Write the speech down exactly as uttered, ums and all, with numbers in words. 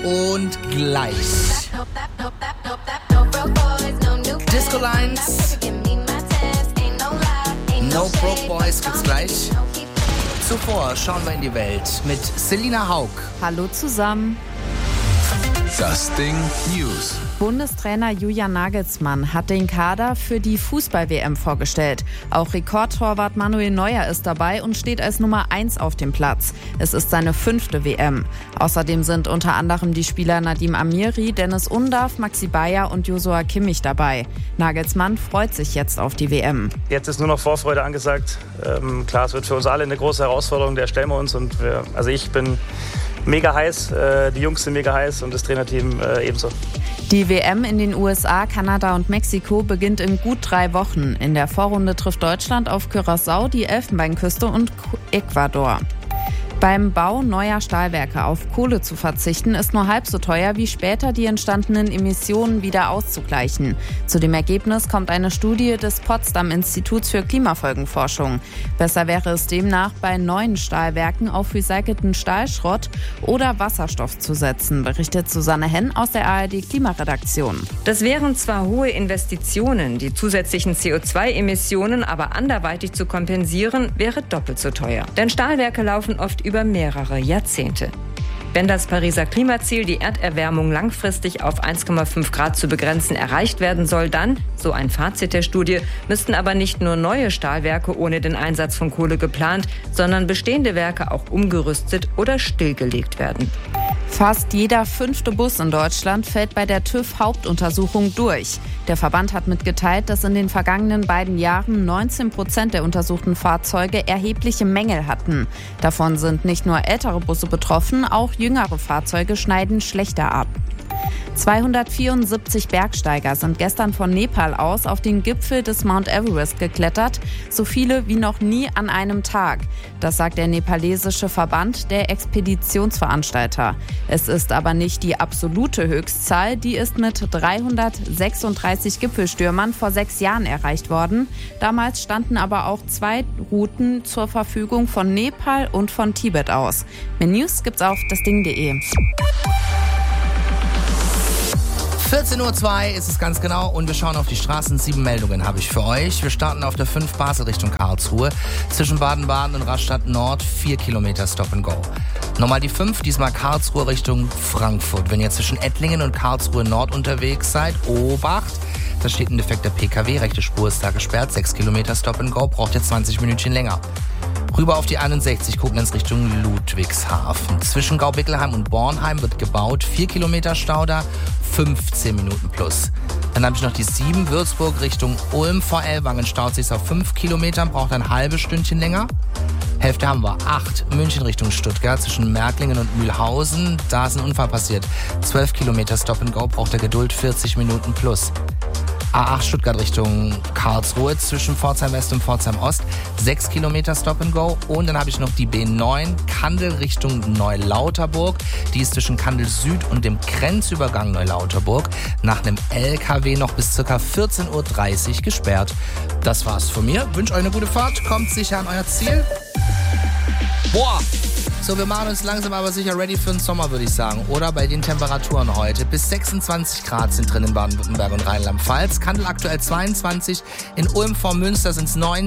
und gleich. Disco Lines, No Broke Boys gibt's gleich. Zuvor schauen wir in die Welt mit Selina Haug. Hallo zusammen. Das Ding News. Bundestrainer Julian Nagelsmann hat den Kader für die Fußball-W M vorgestellt. Auch Rekordtorwart Manuel Neuer ist dabei und steht als Nummer eins auf dem Platz. Es ist seine fünfte W M. Außerdem sind unter anderem die Spieler Nadim Amiri, Dennis Undav, Maxi Bayer und Joshua Kimmich dabei. Nagelsmann freut sich jetzt auf die W M. Jetzt ist nur noch Vorfreude angesagt. Ähm, klar, es wird für uns alle eine große Herausforderung, der stellen wir uns. Und wir, also ich bin mega heiß, äh, die Jungs sind mega heiß und das Trainerteam äh, ebenso. Die W M in den U S A, Kanada und Mexiko beginnt in gut drei Wochen. In der Vorrunde trifft Deutschland auf Curaçao, die Elfenbeinküste und Ecuador. Beim Bau neuer Stahlwerke auf Kohle zu verzichten, ist nur halb so teuer, wie später die entstandenen Emissionen wieder auszugleichen. Zu dem Ergebnis kommt eine Studie des Potsdam-Instituts für Klimafolgenforschung. Besser wäre es demnach, bei neuen Stahlwerken auf recycelten Stahlschrott oder Wasserstoff zu setzen, berichtet Susanne Henn aus der A R D-Klimaredaktion. Das wären zwar hohe Investitionen, die zusätzlichen C O zwei Emissionen aber anderweitig zu kompensieren, wäre doppelt so teuer. Denn Stahlwerke laufen oft über mehrere Jahrzehnte. Wenn das Pariser Klimaziel, die Erderwärmung langfristig auf eins Komma fünf Grad zu begrenzen, erreicht werden soll, dann, so ein Fazit der Studie, müssten aber nicht nur neue Stahlwerke ohne den Einsatz von Kohle geplant, sondern bestehende Werke auch umgerüstet oder stillgelegt werden. Fast jeder fünfte Bus in Deutschland fällt bei der TÜV-Hauptuntersuchung durch. Der Verband hat mitgeteilt, dass in den vergangenen beiden Jahren neunzehn Prozent der untersuchten Fahrzeuge erhebliche Mängel hatten. Davon sind nicht nur ältere Busse betroffen, auch jüngere Fahrzeuge schneiden schlechter ab. zweihundertvierundsiebzig Bergsteiger sind gestern von Nepal aus auf den Gipfel des Mount Everest geklettert, so viele wie noch nie an einem Tag. Das sagt der nepalesische Verband der Expeditionsveranstalter. Es ist aber nicht die absolute Höchstzahl, die ist mit dreihundertsechsunddreißig Gipfelstürmern vor sechs Jahren erreicht worden. Damals standen aber auch zwei Routen zur Verfügung von Nepal und von Tibet aus. Mehr News gibt's auf dasding punkt de. vierzehn Uhr zwei ist es ganz genau und wir schauen auf die Straßen. Sieben Meldungen habe ich für euch. Wir starten auf der fünf Basel Richtung Karlsruhe. Zwischen Baden-Baden und Rastatt Nord vier Kilometer Stop and Go. Nochmal die fünf, diesmal Karlsruhe Richtung Frankfurt. Wenn ihr zwischen Ettlingen und Karlsruhe Nord unterwegs seid, Obacht. Da steht ein defekter P K W, rechte Spur ist da gesperrt. sechs Kilometer Stop and Go, braucht ihr zwanzig Minütchen länger. Rüber auf die einundsechzig, Koblenz Richtung Ludwigshafen. Zwischen Gaubickelheim und Bornheim wird gebaut. vier Kilometer Stau da, fünfzehn Minuten plus. Dann habe ich noch die sieben, Würzburg Richtung Ulm vor Ellwangen. Staut sich auf fünf Kilometern, braucht ein halbes Stündchen länger. Hälfte haben wir acht, München Richtung Stuttgart, zwischen Märklingen und Mühlhausen. Da ist ein Unfall passiert. zwölf Kilometer Stop and Go, braucht der Geduld vierzig Minuten plus. A acht Stuttgart Richtung Karlsruhe zwischen Pforzheim West und Pforzheim Ost. sechs Kilometer Stop and Go. Und dann habe ich noch die B neun Kandel Richtung Neulauterburg. Die ist zwischen Kandel Süd und dem Grenzübergang Neulauterburg nach einem L K W noch bis ca. vierzehn Uhr dreißig gesperrt. Das war's von mir. Wünsche euch eine gute Fahrt. Kommt sicher an euer Ziel. Boah! So, wir machen uns langsam aber sicher ready für den Sommer, würde ich sagen. Oder bei den Temperaturen heute. Bis sechsundzwanzig Grad sind drin in Baden-Württemberg und Rheinland-Pfalz. Kandel aktuell zweiundzwanzig. In Ulm vor Münster sind es neunzehn.